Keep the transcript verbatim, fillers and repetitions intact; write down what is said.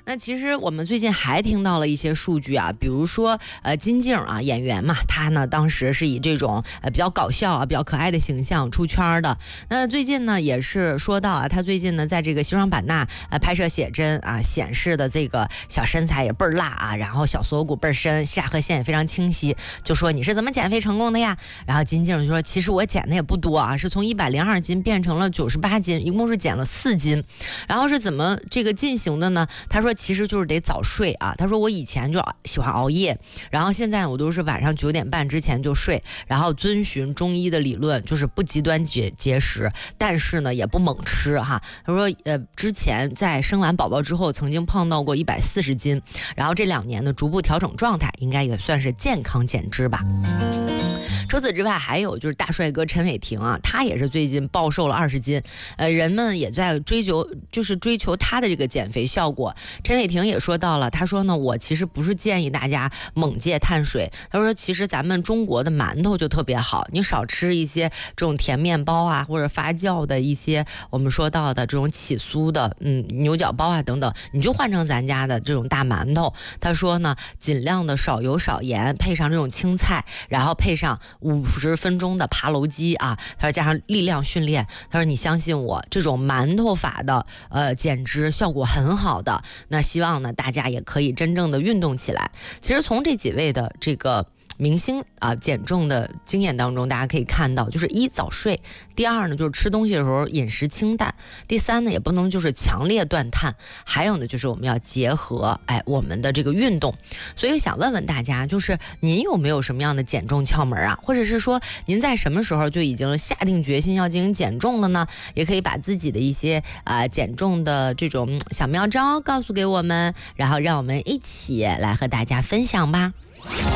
那其实我们最近还听到了一些数据啊，比如说呃金靖啊，演员嘛，他呢当时是以这种呃比较搞笑啊、比较可爱的形象出圈的。那最近呢也是说到啊，他最近呢在这个西双版纳呃拍摄写真啊，显示的这个小身材也倍儿辣啊，然后小锁骨倍儿深，下颌线也非常清晰，就说你是怎么减肥成功的呀？然后金靖就说其实我减的也不多啊，是从一百零二斤变成了九十八斤，一共是减了四斤。然后是怎么这个进行的呢？他说其实就是得早睡啊。他说我以前就喜欢熬夜，然后现在我都是晚上九点半之前就睡，然后遵循中医的理论，就是不极端节节食，但是呢也不猛吃哈。他说呃之前在生完宝宝之后曾经碰到过一百四十斤，然后这两年呢逐步调整状态，应该也算是健康减脂吧。除此之外，还有就是大帅哥陈伟霆啊，他也是最近暴瘦了二十斤，呃，人们也在追求，就是追求他的这个减肥效果。陈伟霆也说到了，他说呢，我其实不是建议大家猛戒碳水，他说其实咱们中国的馒头就特别好，你少吃一些这种甜面包啊，或者发酵的一些我们说到的这种起酥的，嗯，牛角包啊等等，你就换成咱家的这种大馒头。他说呢，尽量的少油少盐，配上这种青菜，然后配上五十分钟的爬楼机啊，他说加上力量训练，他说你相信我，这种馒头法的呃减脂效果很好的。那希望呢大家也可以真正的运动起来。其实从这几位的这个明星啊减重的经验当中，大家可以看到，就是一早睡，第二呢就是吃东西的时候饮食清淡，第三呢也不能就是强烈断碳，还有呢就是我们要结合哎我们的这个运动。所以想问问大家，就是您有没有什么样的减重窍门啊？或者是说您在什么时候就已经下定决心要进行减重了呢？也可以把自己的一些啊、呃、减重的这种小妙招告诉给我们，然后让我们一起来和大家分享吧。